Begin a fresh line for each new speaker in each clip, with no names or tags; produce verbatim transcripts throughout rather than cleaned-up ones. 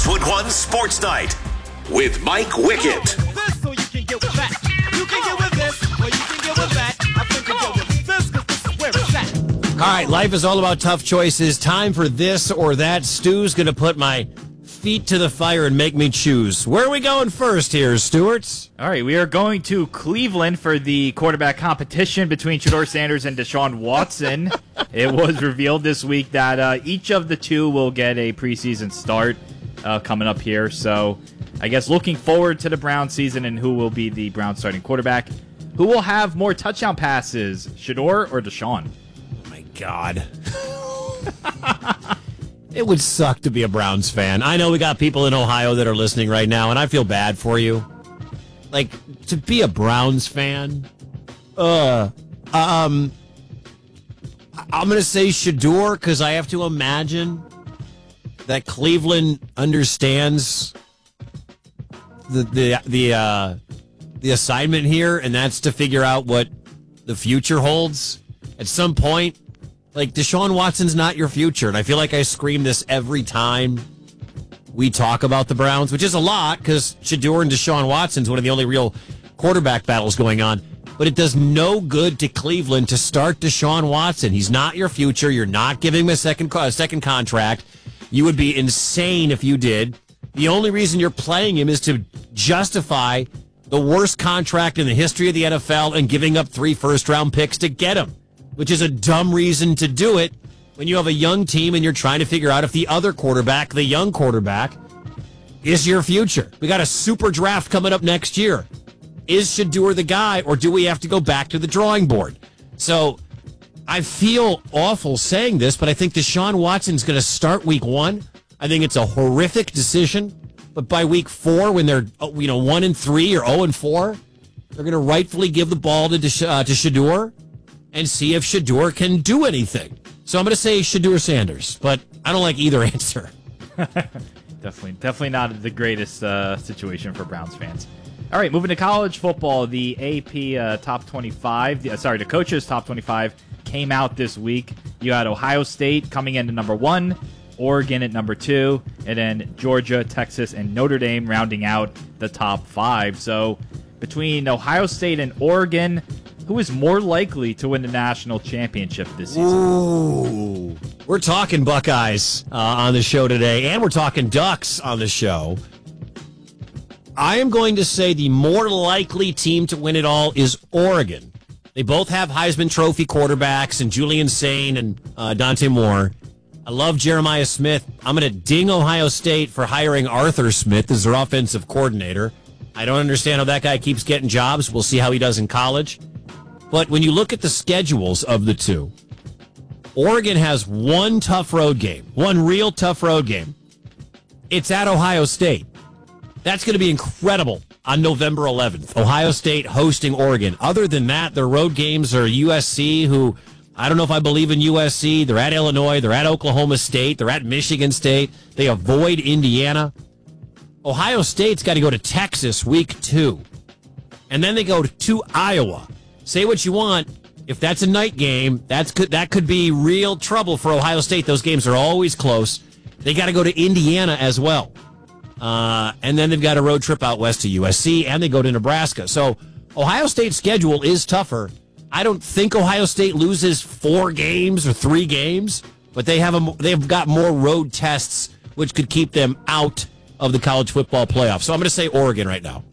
Westwood One Sports Night with Mike Wickett.
This so you can get with that. You can get with this, or you can get with that. I think you get with this because this is where it's at.
All right, life is all about tough choices. Time for this or that. Stu's going to put my feet to the fire and make me choose. Where are we going first here, Stuart?
All right, we are going to Cleveland for the quarterback competition between Shedeur Sanders and Deshaun Watson. It was revealed this week that uh, each of the two will get a preseason start uh, coming up here. So I guess looking forward to the Browns season and who will be the Browns starting quarterback. Who will have more touchdown passes, Shedeur or Deshaun?
Oh, my God. It would suck to be a Browns fan. I know we got people in Ohio that are listening right now, and I feel bad for you. Like, to be a Browns fan, uh, um, I'm going to say Shedeur because I have to imagine that Cleveland understands the the the uh, the assignment here, and that's to figure out what the future holds. At some point, like, Deshaun Watson's not your future, and I feel like I scream this every time we talk about the Browns, which is a lot because Shedeur and Deshaun Watson's one of the only real quarterback battles going on. But it does no good to Cleveland to start Deshaun Watson. He's not your future. You're not giving him a second a second contract. You would be insane if you did. The only reason you're playing him is to justify the worst contract in the history of the N F L and giving up three first-round picks to get him, which is a dumb reason to do it when you have a young team and you're trying to figure out if the other quarterback, the young quarterback, is your future. We got a super draft coming up next year. Is Shedeur the guy, or do we have to go back to the drawing board? So I feel awful saying this, but I think Deshaun Watson's going to start week one. I think it's a horrific decision, but by week four, when they're you know one and three or zero and four, they're going to rightfully give the ball to Desh- uh, to Shedeur and see if Shedeur can do anything. So I'm going to say Shedeur Sanders, but I don't like either answer.
Definitely, definitely not the greatest uh, situation for Browns fans. All right, moving to college football, the A P uh, top twenty-five, uh, sorry, the coaches top twenty-five came out this week. You had Ohio State coming in at number one, Oregon at number two, and then Georgia, Texas, and Notre Dame rounding out the top five. So between Ohio State and Oregon, who is more likely to win the national championship this season?
Ooh. We're talking Buckeyes uh, on the show today, and we're talking Ducks on the show. I am going to say the more likely team to win it all is Oregon. They both have Heisman Trophy quarterbacks and Julian Sain and uh, Dante Moore. I love Jeremiah Smith. I'm going to ding Ohio State for hiring Arthur Smith as their offensive coordinator. I don't understand how that guy keeps getting jobs. We'll see how he does in college. But when you look at the schedules of the two, Oregon has one tough road game, one real tough road game. It's at Ohio State. That's going to be incredible on November eleventh. Ohio State hosting Oregon. Other than that, their road games are U S C, who I don't know if I believe in U S C. They're at Illinois. They're at Oklahoma State. They're at Michigan State. They avoid Indiana. Ohio State's got to go to Texas week two. And then they go to Iowa. Say what you want. If that's a night game, that's could, that could be real trouble for Ohio State. Those games are always close. They got to go to Indiana as well. Uh, and then they've got a road trip out west to U S C, and they go to Nebraska. So Ohio State's schedule is tougher. I don't think Ohio State loses four games or three games, but they have a, they've got more road tests, which could keep them out of the college football playoff. So I'm going to say Oregon right now.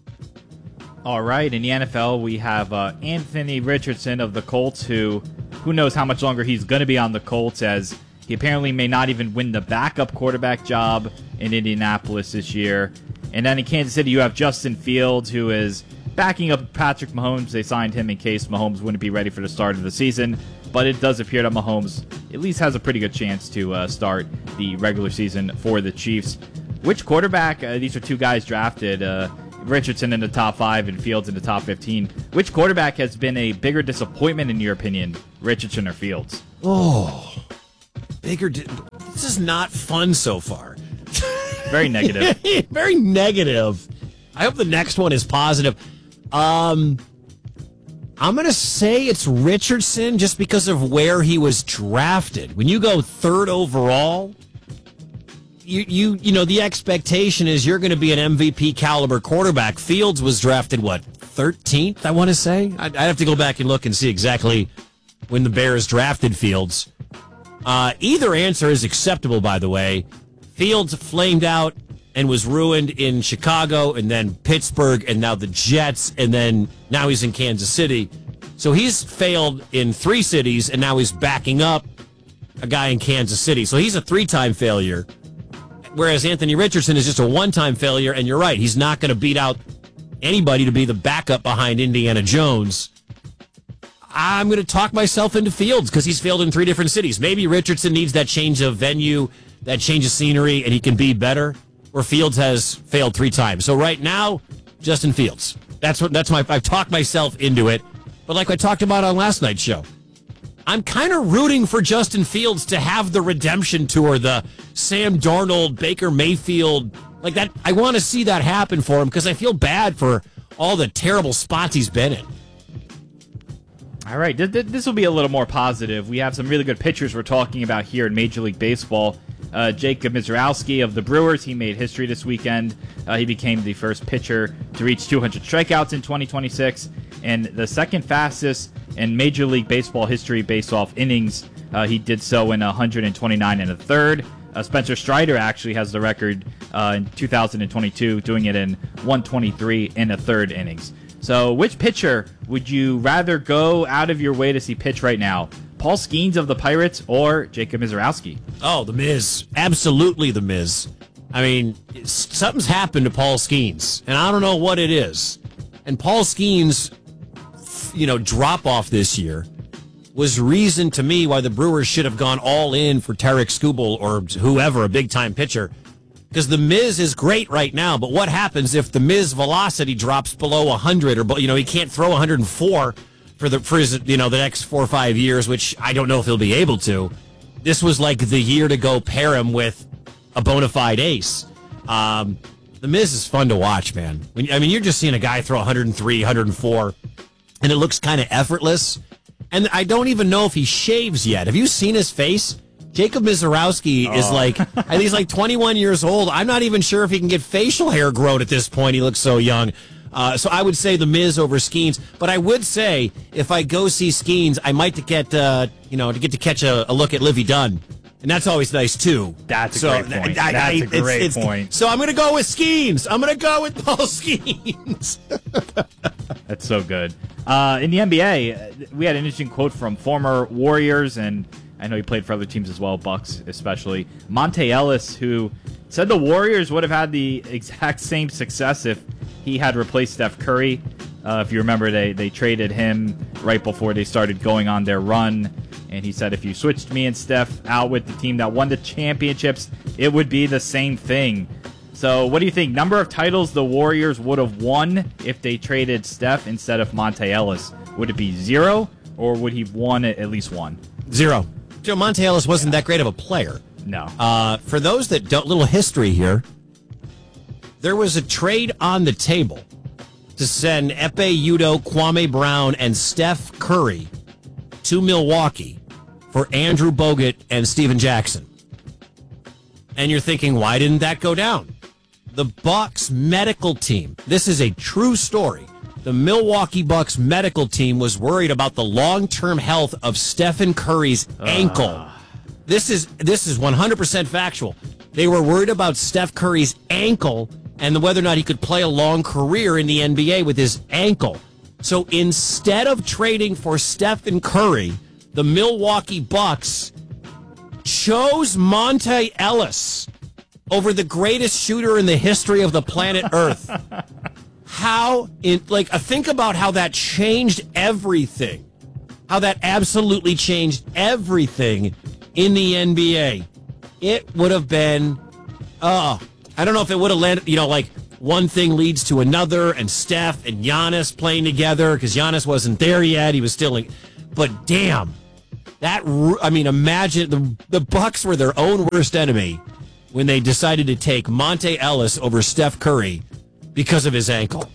All right, in the N F L, we have uh, Anthony Richardson of the Colts, who who knows how much longer he's going to be on the Colts, as he apparently may not even win the backup quarterback job in Indianapolis this year. And then in Kansas City, you have Justin Fields, who is backing up Patrick Mahomes. They signed him in case Mahomes wouldn't be ready for the start of the season. But it does appear that Mahomes at least has a pretty good chance to uh, start the regular season for the Chiefs. Which quarterback, uh, these are two guys drafted, uh, Richardson in the top five and Fields in the top fifteen. Which quarterback has been a bigger disappointment in your opinion, Richardson or Fields?
Oh, bigger. Di- this is not fun so far.
Very negative.
Very negative. I hope the next one is positive. Um, I'm going to say it's Richardson just because of where he was drafted. When you go third overall, you, you, you know, the expectation is you're going to be an M V P caliber quarterback. Fields was drafted, what, thirteenth, I want to say? I'd, I'd have to go back and look and see exactly when the Bears drafted Fields. Uh, either answer is acceptable, by the way. Fields flamed out and was ruined in Chicago and then Pittsburgh and now the Jets and then now he's in Kansas City. So he's failed in three cities and now he's backing up a guy in Kansas City. So he's a three-time failure, whereas Anthony Richardson is just a one-time failure. And you're right, he's not going to beat out anybody to be the backup behind Indiana Jones. I'm going to talk myself into Fields because he's failed in three different cities. Maybe Richardson needs that change of venue, that change of scenery, and he can be better, where Fields has failed three times. So right now, Justin Fields. That's what. That's my. I've talked myself into it. But like I talked about on last night's show, I'm kind of rooting for Justin Fields to have the redemption tour, the Sam Darnold, Baker Mayfield, like that. I want to see that happen for him because I feel bad for all the terrible spots he's been in.
All right, this will be a little more positive. We have some really good pitchers we're talking about here in Major League Baseball. Uh, Jacob Mizrowski of the Brewers, he made history this weekend. Uh, he became the first pitcher to reach two hundred strikeouts in twenty twenty-six, and the second fastest in Major League Baseball history based off innings. Uh, he did so in one hundred twenty-nine and a third. Uh, Spencer Strider actually has the record uh, in two thousand twenty-two, doing it in one twenty-three and a third innings. So which pitcher would you rather go out of your way to see pitch right now? Paul Skeens of the Pirates or Jacob Mizrowski?
Oh, the Miz. Absolutely the Miz. I mean, something's happened to Paul Skeens, and I don't know what it is. And Paul Skeens, you know, drop-off this year was reason to me why the Brewers should have gone all in for Tarek Skubal or whoever, a big-time pitcher. Because the Miz is great right now, but what happens if the Miz velocity drops below one hundred, or you know he can't throw one hundred four for the for his you know the next four or five years, which I don't know if he'll be able to. This was like the year to go pair him with a bona fide ace. Um, the Miz is fun to watch, man. When, I mean, you're just seeing a guy throw one hundred three, one hundred four, and it looks kind of effortless. And I don't even know if he shaves yet. Have you seen his face? Jacob Mizrowski oh. is like, I think he's like twenty-one years old. I'm not even sure if he can get facial hair growth at this point. He looks so young. Uh, so I would say the Miz over Skeens. But I would say if I go see Skeens, I might to get, uh, you know, to get to catch a, a look at Livy Dunn. And that's always nice, too.
That's a
so,
great point.
I, I,
that's
I,
a great
it's, it's,
point.
So I'm going to go with Skeens. I'm going to go with Paul Skeens.
That's so good. Uh, in the N B A, we had an interesting quote from former Warriors, and I know he played for other teams as well, Bucks especially, Monte Ellis, who said the Warriors would have had the exact same success if he had replaced Steph Curry. Uh, if you remember, they, they traded him right before they started going on their run. And he said, if you switched me and Steph out with the team that won the championships, it would be the same thing. So what do you think? Number of titles the Warriors would have won if they traded Steph instead of Monte Ellis. Would it be zero, or would he have won at least one?
Zero. Joe, Monte Ellis wasn't yeah. that great of a player.
No.
Uh, for those that don't, little history here, there was a trade on the table to send Ekpe Udoh, Kwame Brown, and Steph Curry to Milwaukee for Andrew Bogut and Steven Jackson. And you're thinking, why didn't that go down? The Bucks medical team, this is a true story. The Milwaukee Bucks medical team was worried about the long-term health of Stephen Curry's ankle. Uh. This is this is one hundred percent factual. They were worried about Steph Curry's ankle and whether or not he could play a long career in the N B A with his ankle. So instead of trading for Stephen Curry, the Milwaukee Bucks chose Monte Ellis over the greatest shooter in the history of the planet Earth. How, in like, uh, think about how that changed everything. How that absolutely changed everything in the N B A. It would have been, uh, I don't know if it would have landed, you know, like, one thing leads to another, and Steph and Giannis playing together, because Giannis wasn't there yet. He was still like, but damn, that, I mean, imagine the, the Bucks were their own worst enemy when they decided to take Monte Ellis over Steph Curry because of his ankle.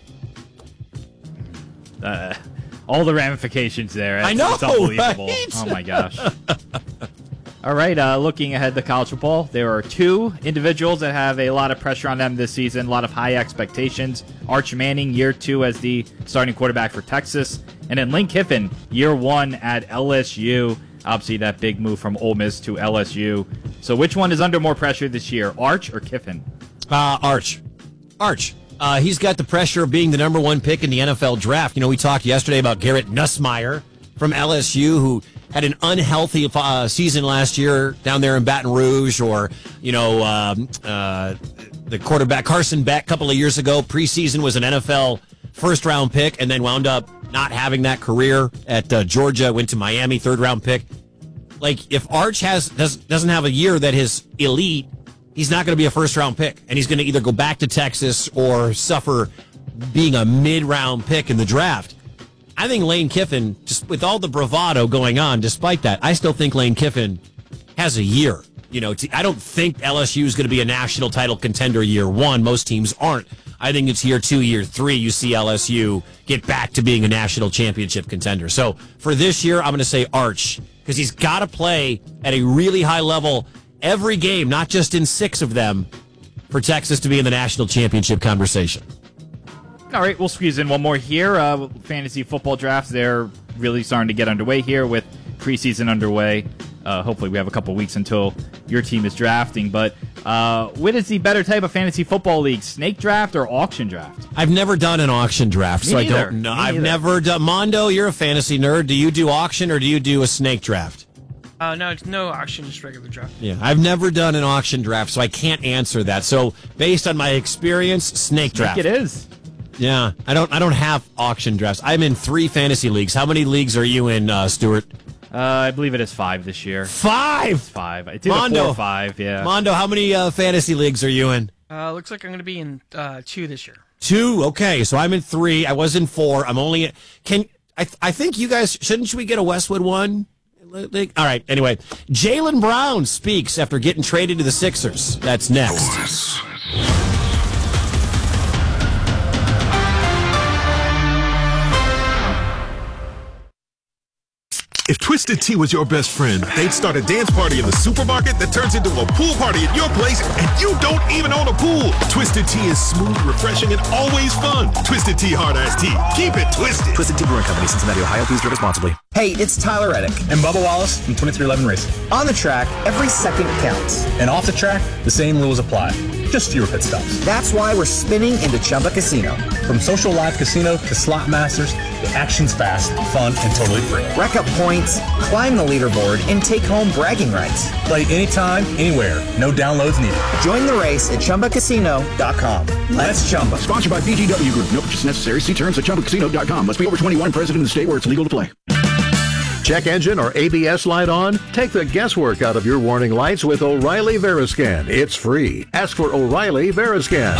Uh, all the ramifications there. It's,
I know.
It's unbelievable.
Right?
Oh, my gosh. All right, uh, looking ahead to college football, there are two individuals that have a lot of pressure on them this season, a lot of high expectations. Arch Manning, year two as the starting quarterback for Texas, and then Lane Kiffin, year one at L S U. Obviously, that big move from Ole Miss to L S U. So which one is under more pressure this year, Arch or Kiffin?
Uh, Arch. Arch. Uh, he's got the pressure of being the number one pick in the N F L draft. You know, we talked yesterday about Garrett Nussmeier from L S U, who had an unhealthy uh, season last year down there in Baton Rouge, or, you know, um, uh, the quarterback Carson Beck a couple of years ago, preseason was an N F L first-round pick and then wound up not having that career at uh, Georgia, went to Miami, third-round pick. Like, if Arch has does, doesn't have a year that is elite, he's not going to be a first-round pick, and he's going to either go back to Texas or suffer being a mid-round pick in the draft. I think Lane Kiffin, just with all the bravado going on, despite that, I still think Lane Kiffin has a year. You know, I don't think L S U is going to be a national title contender year one. Most teams aren't. I think it's year two, year three, you see L S U get back to being a national championship contender. So for this year, I'm going to say Arch, because he's got to play at a really high level every game, not just in six of them, for Texas to be in the national championship conversation.
All right, we'll squeeze in one more here. Uh, fantasy football drafts, they're really starting to get underway here with preseason underway. Uh, hopefully we have a couple weeks until your team is drafting. But uh, what is the better type of fantasy football league, snake draft or auction draft?
I've never done an auction draft,
Me
so
neither.
I don't know.
Me
I've
neither.
never done. Mondo, you're a fantasy nerd. Do you do auction or do you do a snake draft?
Uh, no, it's no auction, just regular draft.
Yeah, I've never done an auction draft, so I can't answer that. So based on my experience, snake draft.
I think it is.
Yeah, I don't. I don't have auction drafts. I'm in three fantasy leagues. How many leagues are you in, uh, Stuart?
Uh, I believe it is five this year.
Five.
Five. It's either
Mondo.
four or five. Yeah.
Mondo, how many uh, fantasy leagues are you in?
Uh, looks like I'm going to be in uh, two this year.
Two. Okay, so I'm in three. I was in four. I'm only. Can I? I think you guys shouldn't we get a Westwood one? All right. Anyway, Jaylen Brown speaks after getting traded to the Sixers. That's next.
If Twisted Tea was your best friend, they'd start a dance party in the supermarket that turns into a pool party at your place, and you don't even own a pool. Twisted Tea is smooth, refreshing, and always fun. Twisted Tea Hard Iced Tea. Keep it twisted.
Twisted Tea Brewing Company, Cincinnati, Ohio. Please drink responsibly.
Hey, it's Tyler Reddick.
And Bubba Wallace from twenty-three eleven Racing.
On the track, every second counts.
And off the track, the same rules apply. Just fewer pit stops.
That's why we're spinning into Chumba Casino.
From social live casino to slot masters, the action's fast, fun, and totally free.
Rack up points, climb the leaderboard, and take home bragging rights.
Play anytime, anywhere. No downloads needed.
Join the race at Chumba Casino dot com. Let's Chumba.
Sponsored by B G W Group. No purchase necessary. See terms at Chumba Casino dot com. Must be over twenty-one, present in the state where it's legal to play.
Check engine or A B S light on? Take the guesswork out of your warning lights with O'Reilly Veriscan. It's free. Ask for O'Reilly Veriscan.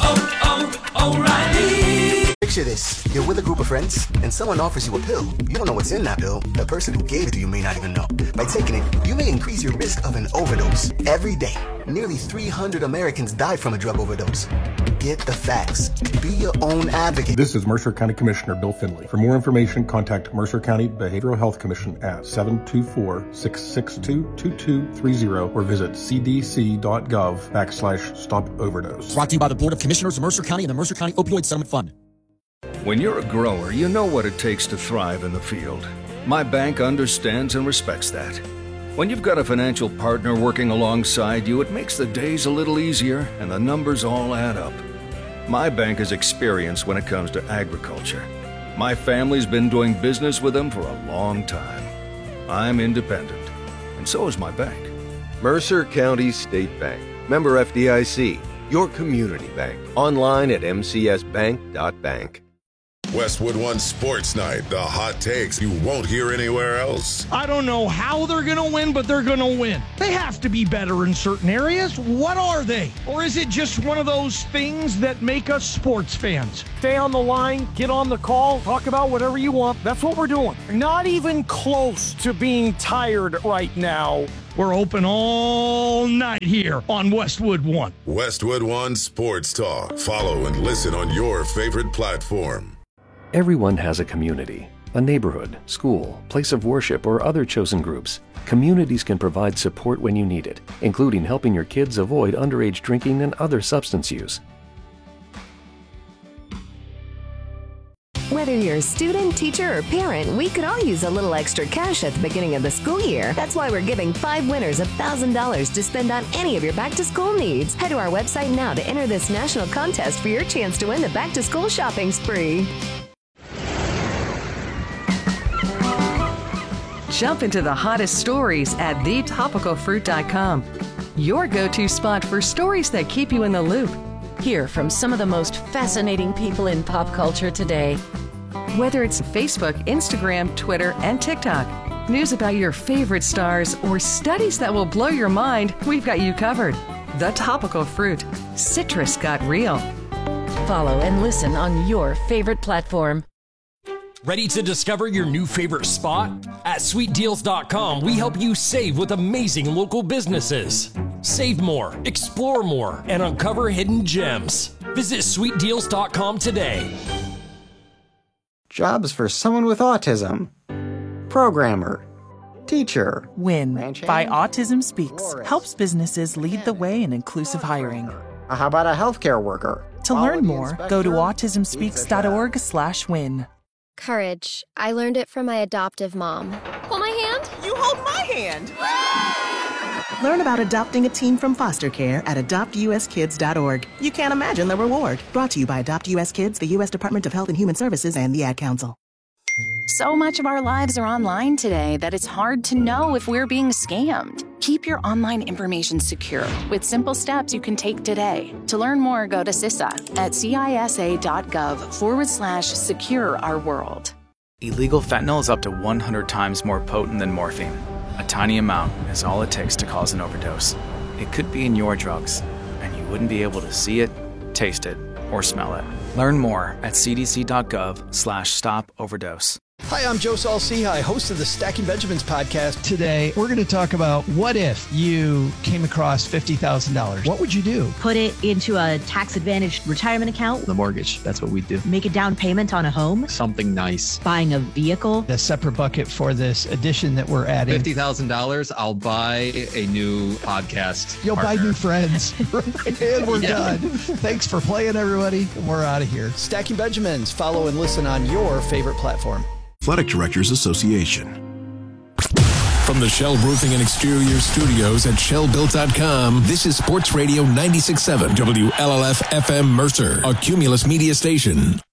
Oh, oh, O'Reilly.
Picture this. You're with a group of friends, and someone offers you a pill. You don't know what's in that pill. The person who gave it to you may not even know. By taking it, you may increase your risk of an overdose. Every day, nearly three hundred Americans die from a drug overdose. Get the facts. Be your own advocate.
This is Mercer County Commissioner Bill Finley. For more information, contact Mercer County Behavioral Health Commission at seven two four, six six two, two two three zero or visit c d c dot gov backslash stop overdose.
Brought to you by the Board of Commissioners of Mercer County and the Mercer County Opioid Settlement Fund.
When you're a grower, you know what it takes to thrive in the field. My bank understands and respects that. When you've got a financial partner working alongside you, it makes the days a little easier and the numbers all add up. My bank has experience when it comes to agriculture. My family's been doing business with them for a long time. I'm independent, and so is my bank.
Mercer County State Bank. Member F D I C. Your community bank. Online at m c s bank dot bank.
Westwood One Sports Night, the hot takes you won't hear anywhere else.
I don't know how they're going to win, but they're going to win. They have to be better in certain areas. What are they? Or is it just one of those things that make us sports fans? Stay on the line, get on the call, talk about whatever you want. That's what we're doing. Not even close to being tired right now. We're open all night here on Westwood One.
Westwood One Sports Talk. Follow and listen on your favorite platform.
Everyone has a community. a neighborhood, school, place of worship, or other chosen groups, communities can provide support when you need it, including helping your kids avoid underage drinking and other substance use.
Whether you're a student, teacher, or parent, we could all use a little extra cash at the beginning of the school year. That's why we're giving five winners one thousand dollars to spend on any of your back-to-school needs. Head to our website now to enter this national contest for your chance to win the back-to-school shopping spree.
Jump into the hottest stories at the topical fruit dot com. Your go-to spot for stories that keep you in the loop.
Hear from some of the most fascinating people in pop culture today.
Whether it's Facebook, Instagram, Twitter, and TikTok, news about your favorite stars, or studies that will blow your mind, we've got you covered. The Topical Fruit. Citrus got real.
Follow and listen on your favorite platform.
Ready to discover your new favorite spot? At sweet deals dot com, we help you save with amazing local businesses. Save more, explore more, and uncover hidden gems. Visit sweet deals dot com today.
Jobs for someone with autism. Programmer. Teacher.
WIN by Autism Speaks helps businesses lead the way in inclusive hiring.
How about a healthcare worker?
To learn more, go to autism speaks dot org slash win.
Courage. I learned it from my adoptive mom. Hold my hand.
You hold my hand.
Learn about adopting a teen from foster care at adopt u s kids dot org. You can't imagine the reward. Brought to you by Adopt U S Kids, the U S Department of Health and Human Services, and the Ad Council.
So much of our lives are online today that it's hard to know if we're being scammed. Keep your online information secure with simple steps you can take today. To learn more, go to C I S A at C I S A dot gov forward slash secure our world.
Illegal fentanyl is up to one hundred times more potent than morphine. A tiny amount is all it takes to cause an overdose. It could be in your drugs, and you wouldn't be able to see it, taste it, or smell it. Learn more at c d c dot gov slash stop overdose.
Hi, I'm Joe Saul-Sehy, host of the Stacking Benjamins podcast.
Today, we're going to talk about what if you came across fifty thousand dollars? What would you do?
Put it into a tax-advantaged retirement account.
The mortgage, that's what we do.
Make a down payment on a home.
Something nice.
Buying a vehicle.
A separate bucket for this addition that we're adding.
fifty thousand dollars, I'll buy a new podcast
You'll
partner.
buy new friends. And we're yeah. done. Thanks for playing, everybody. We're out of here.
Stacking Benjamins. Follow and listen on your favorite platform.
Athletic Directors Association.
From the Shell Roofing and Exterior Studios at shell built dot com, this is Sports Radio ninety-six point seven W L L F F M Mercer, a Cumulus media station.